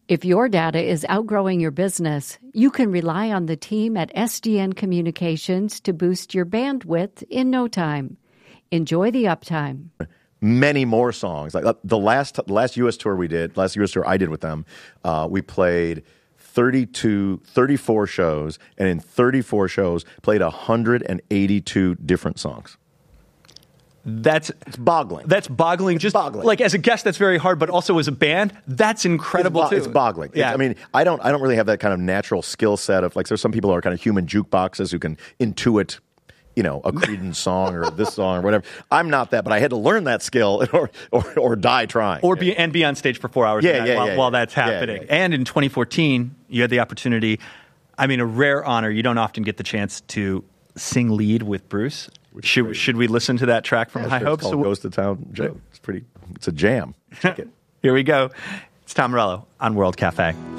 If your data is outgrowing your business, you can rely on the team at SDN Communications to boost your bandwidth in no time. Enjoy the uptime. Many more songs. Like the last U.S. tour I did with them, we played 34 shows, and in 34 shows played 182 different songs. It's boggling. That's boggling. Just boggling. Like as a guest, that's very hard, but also as a band, that's incredible too. It's boggling. Yeah. I don't really have that kind of natural skill set of like. There's some people who are kind of human jukeboxes who can intuit, a Creedence song or this song or whatever. I'm not that, but I had to learn that skill or die trying. Be on stage for 4 hours while that's happening. Yeah. And in 2014, you had the opportunity. A rare honor. You don't often get the chance to sing lead with Bruce. Should we listen to that track from High Hopes? It's called Goes to Town. It's a jam. Check it. Here we go. It's Tom Morello on World Cafe.